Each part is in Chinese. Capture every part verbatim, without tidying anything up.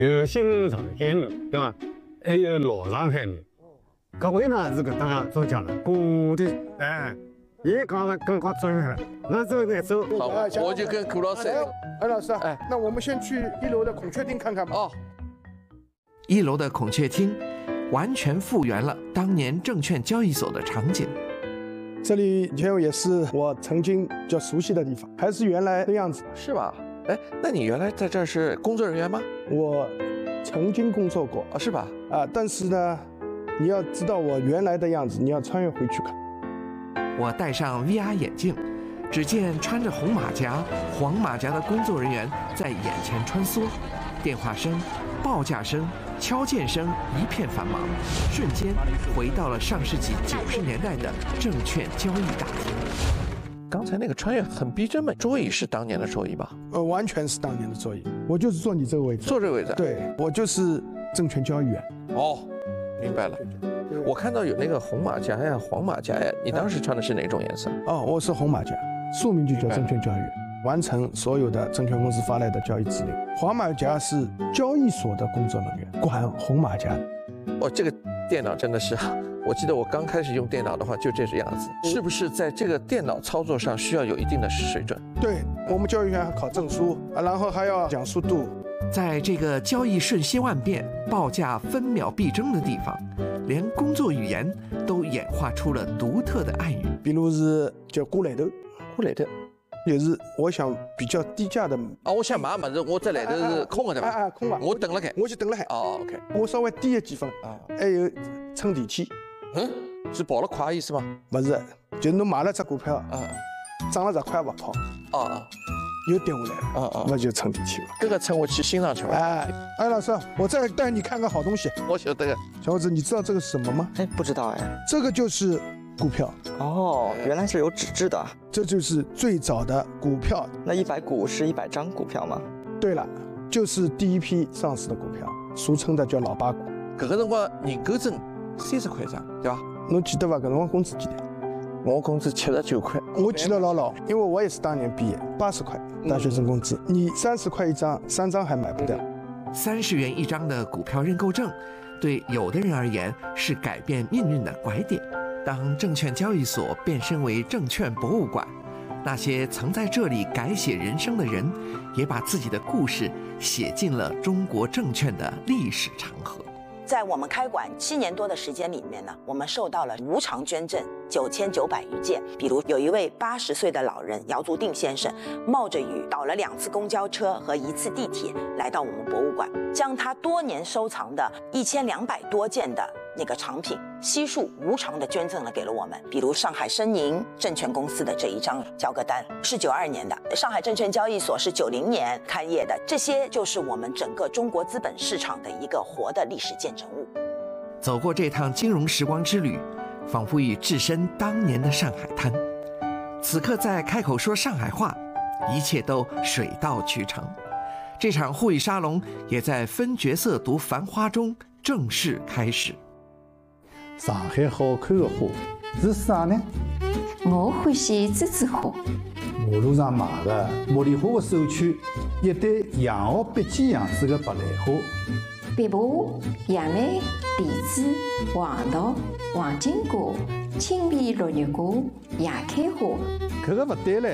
有新上海人，对吧？还有老上海人。各位呢是搿搭做讲的，工地哎，伊讲了跟我专业了，那这个走。 好，我就跟顾老师。 哎，老师，哎，那我们先去一楼的孔雀厅看看吧。 哦， 一楼的孔雀厅完全复原了当年证券交易所的场景。 这里以前也是我曾经比较熟悉的地方，还是原来的样子。 是吧？哎，那你原来在这儿是工作人员吗？ 我曾经工作过啊，是吧？ 啊，但是呢，你要知道我原来的样子，你要穿越回去看。 我戴上 V R 眼镜，只见穿着红马甲、黄马甲的工作人员在眼前穿梭，电话声、报价声、敲键声一片繁忙，瞬间回到了上世纪九十年代的证券交易大厅。 刚才那个穿越很逼真嘛，桌椅是当年的桌椅吧？ 呃，完全是当年的座椅，我就是坐你这个位置。 坐这个位置？ 对，我就是证券交易员。 哦，明白了。我看到有那个红马甲呀、黄马甲呀，你当时穿的是哪种颜色？ 哦，我是红马甲，宿命就叫证券交易员，完成所有的证券公司发来的交易指令。黄马甲是交易所的工作人员，管红马甲。 哦，这个电脑真的是。我记得我刚开始用电脑的话就这个样子，是不是在这个电脑操作上需要有一定的水准？ 对，我们交易员还考证书啊，然后还要讲速度。 在这个交易瞬息万变、报价分秒必争的地方，连工作语言都演化出了独特的暗语， 比如是叫过来头， 过来头。 就是我想比较低价的啊，我想买么子，我这来头是空的对吧？ 啊啊，空了， 我等了开， 我就等了海。 哦 ，OK， 我稍微低了几分啊，还有乘电梯。 嗯，是跑了快意思吗？ 不是，就是侬买了只股票啊， 涨了十块不跑， 啊， 又跌下来了， 啊啊， 那就乘电梯了。 这个乘我去欣赏去吧。 哎，哎，老师，我再带你看个好东西。 我晓得。 小伙子，你知道这个是什么吗？ 哎，不知道哎。 这个就是股票。 哦，原来是有纸质的。 这就是最早的股票。 那一百股是一百张股票吗？ 对了，就是第一批上市的股票，俗称的叫老八股。 搿个辰光人工证三十块一张，对吧？ 侬记得伐？搿辰光工资几钿？ 我工资七十九块。 我记得牢牢，因为我也是当年毕业，八十块大学生工资，你三十块一张，三张还买不掉。 三十元一张的股票认购证，对有的人而言是改变命运的拐点。当证券交易所变身为证券博物馆，那些曾在这里改写人生的人，也把自己的故事写进了中国证券的历史长河。 在我们开馆七年多的时间里面呢，我们受到了无偿捐赠九千九百余件。比如有一位八十岁的老人姚足定先生，冒着雨倒了两次公交车和一次地铁来到我们博物馆，将他多年收藏的一千两百多件的那个藏品悉数无偿的捐赠了给了我们。比如上海申宁证券公司的这一张交割单是九二年的，上海证券交易所是九零年开业的，这些就是我们整个中国资本市场的一个活的历史见证物。 走过这趟金融时光之旅，仿佛已置身当年的上海滩。此刻在开口说上海话，一切都水到渠成。这场沪语沙龙也在分角色读繁花中正式开始。 上海好看的花是啥呢？ 我欢喜栀子花。 马路上卖的茉莉花的手圈，一对洋澳笔尖样子的白兰花。 碧波、杨梅、荔枝、黄桃、黄金瓜、青皮六月瓜、野开花。 这个不对嘞！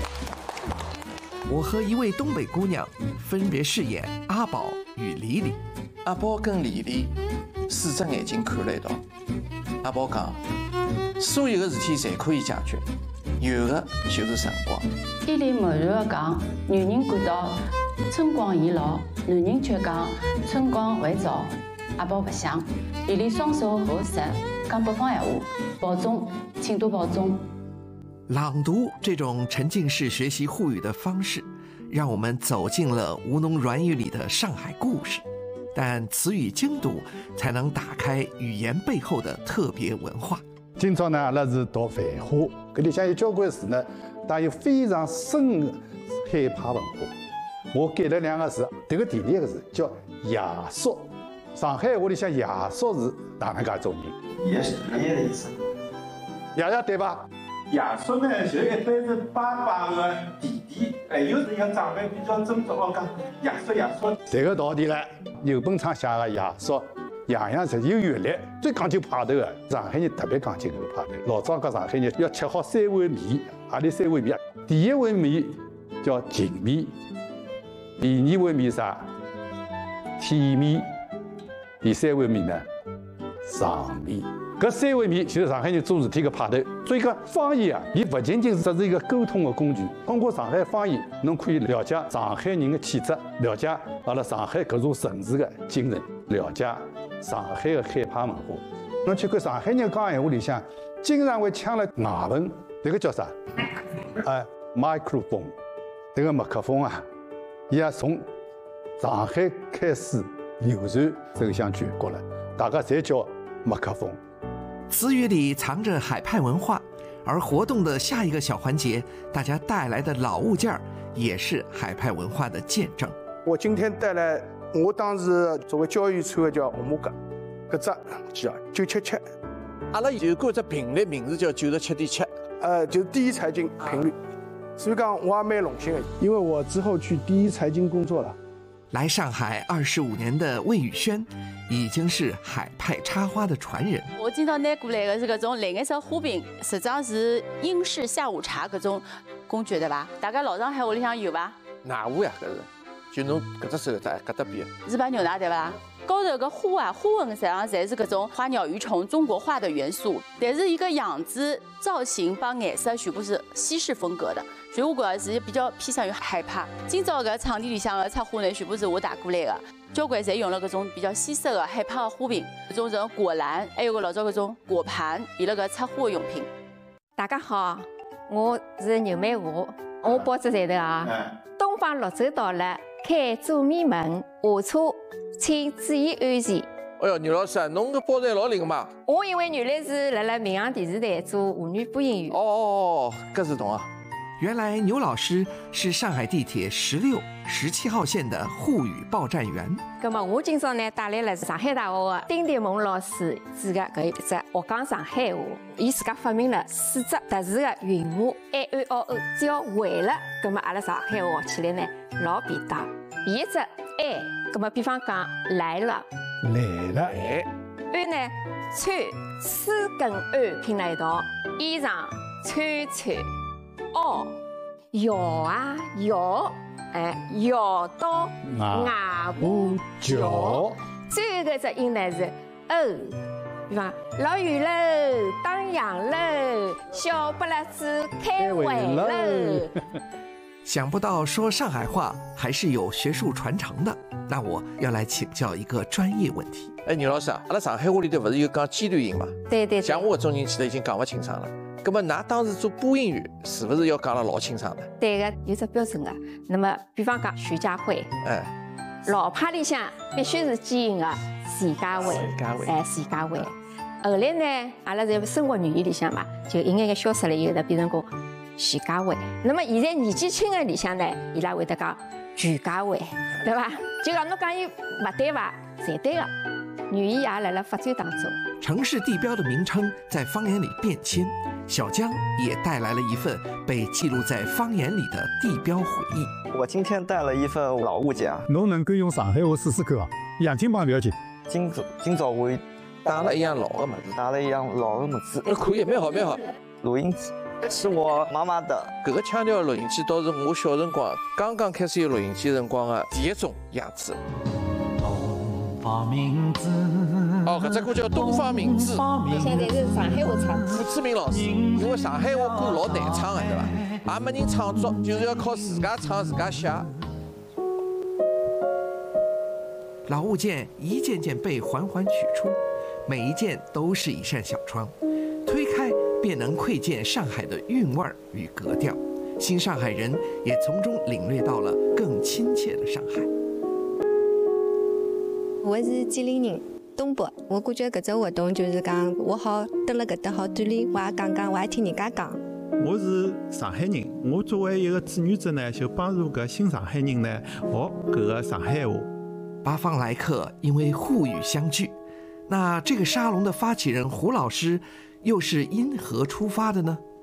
我和一位东北姑娘分别饰演阿宝与李李。 阿宝跟李李四只眼睛看了一道。阿宝讲，所有的事体侪可以解决，有的就是辰光。 伊里默然地讲，女人感到春光已老，男人却讲春光还早。阿宝不想，李李双手合十，讲北方闲话，保重，请多保重。 朗读这种沉浸式学习沪语的方式，让我们走进了吴侬软语里的上海故事。但词语精读才能打开语言背后的特别文化。 今朝呢，阿拉是读《繁花》，搿里向有交关字呢，带有非常深的海派文化。我改了两个字，迭个第一个字叫夜宿。上海话里向夜宿是哪能介种人？ 也是爷爷的意思。 爷爷对吧？ 爷叔呢，就一般是爸爸的弟弟，还有是一个长辈比较尊重我讲爷叔爷叔。 这个道理呢，有本场写的爷叔，样样侪有阅历。最讲究派头的，上海人特别讲究搿个派头。老早讲上海人要吃好三碗面，何里三碗面？第一碗面叫净面，第二碗面啥？体面，第三碗面呢？上面。搿三碗面就是上海人做事体个派头，所以讲方言啊，伊勿仅仅只是一个沟通的工具。通过上海方言，侬可以了解上海人的气质，了解阿拉上海搿座城市的精神，了解上海的海派文化。侬去看上海人讲闲话里向，经常会呛了外文，这个叫啥？哎 ，microphone， 这个麦克风啊，伊也从上海开始流传走向全国了，大家侪叫麦克风。 词语里藏着海派文化，而活动的下一个小环节，大家带来的老物件也是海派文化的见证。 我今天带来，我当时作为教育穿的叫红马甲，搿只叫九七七。 阿拉有过只频率名字叫九十七点七， 呃，就是第一财经频率。所以讲我也蛮荣幸的，因为我之后去第一财经工作了。 来上海二十五年的魏宇轩，已经是海派插花的传人。 我今朝拿过来的是搿种蓝颜色花瓶，实际上是英式下午茶搿种工具对伐？大家老上海屋里向有伐？ 哪壶呀？搿是，就侬搿只手在搿搭边。 日本牛奶对伐？高头搿花啊，花纹实际上侪是搿种花鸟鱼虫中国画的元素，但是一个样子、造型帮颜色全部是西式风格的，所以我觉着是比较偏向于海派。今朝搿场地里向的插花呢，全部是我带过来的，交关侪用了搿种比较西式的海派的花瓶，搿种种果篮，还有个老早搿种果盘，变了搿插花的用品。 大家好，我是牛美华，我报只站头啊。东方绿洲到了，开左面门，下车请注意安全。 哎哟，牛老师啊，侬搿包站老灵嘛！ 我因为原来是辣辣民航电视台做妇女播音员。 哦哦哦，搿是懂啊。 原来牛老师是上海地铁十六、十七号线的沪语报站员。 咁么，我今朝呢带来了上海大学的丁迪蒙老师主的搿一只学讲上海话。伊自家发明了四只特殊的韵母 A O O O， 只要会了，咁么阿拉上海话学起来呢老便当。第一只 A， 咁么比方讲来了， 来了， 哎， 安呢穿丝跟安拼了一道，衣裳穿穿。哦，摇啊摇，哎，摇到外婆桥。最后一个只音呢是哦，比方落雨喽，打烊喽，小不拉子开会喽。 想不到说上海话还是有学术传承的，那我要来请教一个专业问题。 哎，牛老师啊，阿拉上海话里头勿是有讲尖端音嘛？ 对对。 像我搿种人其实已经讲勿清爽了。咁么，㑚当时做播音员，是不是要讲了老清爽的？ 对个，有只标准的。那么，比方讲徐家汇， 哎， 老派里向必须是基因的徐家汇， 徐家汇， 哎，徐家汇。后来呢，阿拉在生活语言里向嘛，就一眼眼消失了以后呢，变成个徐家汇。那么现在年纪轻的里向呢，伊拉会得讲全家汇，对吧？就讲侬讲伊勿对伐？侪对个。语言也辣辣发展当中。 城市地标的名称在方言里变迁，小江也带来了一份被记录在方言里的地标回忆。 我今天带了一份老物件啊， 侬能够用上海话试试看啊？洋泾浜不要紧。 今早今早我打了一样老的么子， 打了一样老的么子。 那可以，蛮好蛮好。 录音机是我妈妈的。 搿个腔调的录音机倒是我小辰光刚刚开始有录音机辰光的第一种样子。哦，搿只歌叫《东方明珠》。 现在是上海话唱。 胡志明老师，因为上海话歌老难唱的，对伐？也没人创作，就是要靠自家唱自家写。 老物件一件件被缓缓取出，每一件都是一扇小窗，推开便能窥见上海的韵味与格调。新上海人也从中领略到了更亲切的上海。 我是吉林人，东北。我感觉搿只活动就是讲，我好蹲辣搿搭好锻炼，我也讲讲，我也听人家讲。 我是上海人，我作为一个志愿者呢，就帮助搿新上海人呢学搿个上海话。 八方来客因为沪语相聚，那这个沙龙的发起人胡老师又是因何出发的呢？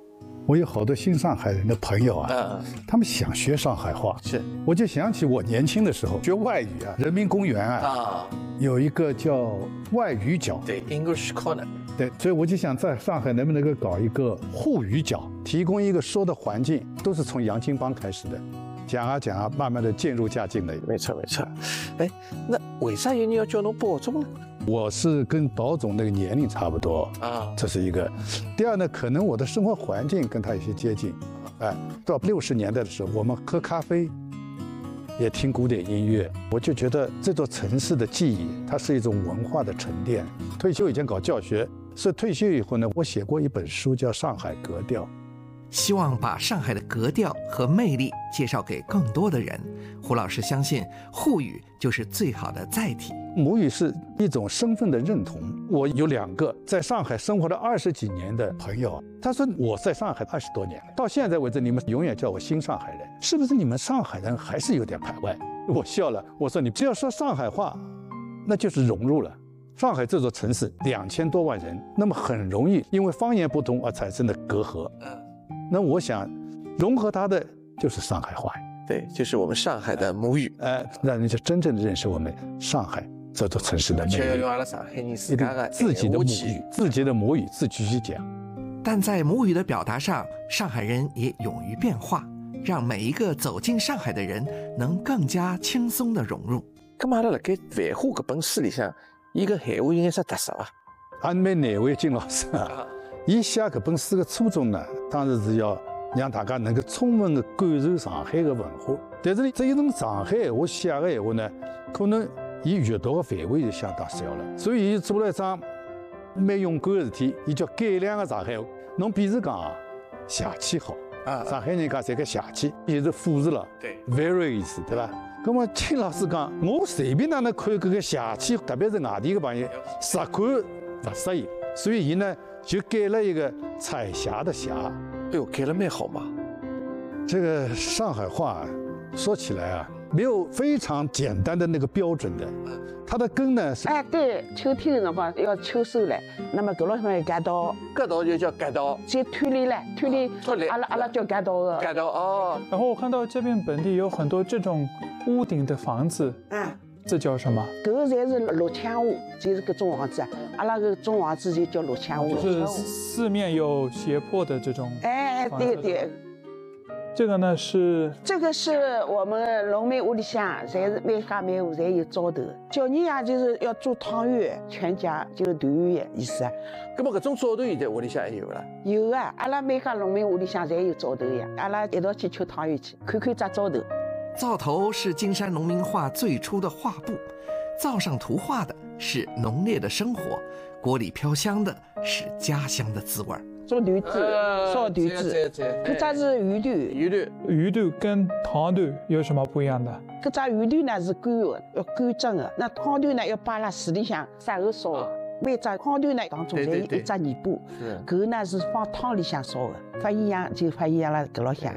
我有好多新上海人的朋友啊， 嗯， 他们想学上海话， 是， 我就想起我年轻的时候学外语啊，人民公园啊， 啊， 有一个叫外语角， 对 ，English Corner， 对，所以我就想在上海能不能够搞一个沪语角，提供一个说的环境，都是从洋泾浜开始的，讲啊讲啊，慢慢的渐入佳境了。 没错没错，哎，那为啥有人要叫侬保总呢？ 我是跟保总那个年龄差不多啊， 这是一个。第二呢，可能我的生活环境跟他有些接近，哎，到六十年代的时候，我们喝咖啡，也听古典音乐，我就觉得这座城市的记忆，它是一种文化的沉淀。退休以前搞教学，所以退休以后呢，我写过一本书叫《上海格调》。 希望把上海的格调和魅力介绍给更多的人。胡老师相信沪语就是最好的载体。 母语是一种身份的认同。我有两个在上海生活了二十几年的朋友，他说我在上海二十多年了，到现在为止你们永远叫我新上海人，是不是你们上海人还是有点排外？我笑了，我说你只要说上海话，那就是融入了。上海这座城市两千多万人，那么很容易因为方言不同而产生的隔阂。那我想融合它的就是上海话， 对，就是我们上海的母语， 呃，让人家真正的认识我们上海这座城市的魅力。 要用阿拉上海人自家的自己的母语，自己的母语自己去讲。 但在母语的表达上，上海人也勇于变化，让每一个走进上海的人能更加轻松地融入。 咁阿拉辣盖繁花搿本书里向，伊个闲话有眼啥特色伐？ 俺们哪位金老师啊？伊写搿本书的初衷呢，当然是要让大家能够充分的感受上海的文化。但是呢，这一种上海闲话写的闲话呢，可能伊阅读的范围就相当小了。所以伊做了一桩蛮勇敢的事体，伊叫改良的上海话。侬比如讲啊，邪气好啊，上海人讲这个邪气，也是复制了对 very 意思，对吧？那么秦老师讲，我随便哪能看搿个邪气，特别是外地的朋友，实看勿适意，所以伊呢就改了一个彩霞的霞。 哎呦，改了蛮好嘛。 这个上海话说起来啊，没有非常简单的那个标准的，它的根呢是哎，对，秋天的辰光要秋收了，那么搿老方割稻， 割稻就叫割稻， 就脱离了，脱离， 脱离， 阿拉阿拉叫割稻的， 割稻哦。 然后我看到这边本地有很多这种屋顶的房子， 嗯， 这叫什么？ 搿个侪是落墙屋，就是搿种房子，阿拉搿种房子就叫落墙屋， 就是四面有斜坡的这种。 哎，对对。 这个呢是， 这个是我们农民屋里向，侪是每家每户侪有灶头。小人呀，就是要做汤圆，全家就是团圆的意思啊。 那么搿种灶头现在屋里向还有了？ 有啊，阿拉每家农民屋里向侪有灶头呀。阿拉一道去吃汤圆去，看看只灶头。 灶头是金山农民画最初的画布，灶上涂画的是浓烈的生活，锅里飘香的是家乡的滋味。 做团子，烧团子，搿只是鱼团。 鱼团， 鱼团跟糖团有什么不一样的？ 搿只鱼团呢是干的，要干蒸的；那汤团呢要摆辣水里向晒后烧的。每只汤团呢当中侪有一只泥巴，搿呢是放汤里向烧的，发营养就发营养了，搿老香。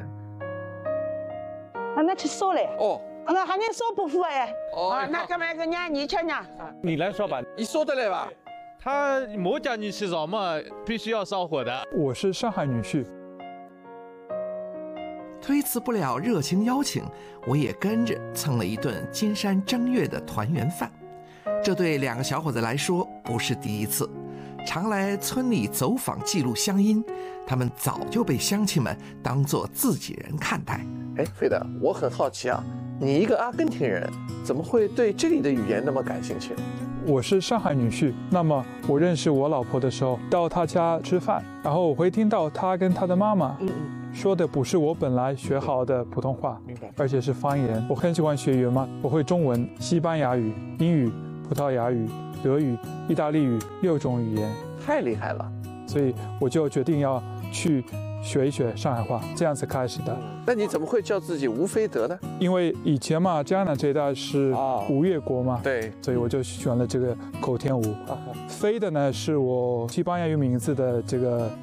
啊，那去烧嘞。 哦。 啊，那还能烧不腐哎。哦。那干嘛搿让你吃呢？ 你来烧吧， 你烧得来吧？ 他没叫你去烧嘛，必须要烧火的。 我是上海女婿， 推辞不了热情邀请，我也跟着蹭了一顿金山正月的团圆饭。这对两个小伙子来说不是第一次，常来村里走访记录乡音，他们早就被乡亲们当作自己人看待。 哎，飞德，我很好奇啊，你一个阿根廷人，怎么会对这里的语言那么感兴趣？ 我是上海女婿，那么我认识我老婆的时候，到她家吃饭，然后我会听到她跟她的妈妈说的不是我本来学好的普通话，而且是方言。我很喜欢学语言嘛，我会中文、西班牙语、英语、葡萄牙语、德语、意大利语六种语言， 太厉害了。 所以我就决定要去学一学上海话，这样子开始的。 那你怎么会叫自己吴飞德呢？ 因为以前嘛，江南这一带是吴越国嘛， 对， 所以我就选了这个口天吴。飞的呢是我西班牙语名字的这个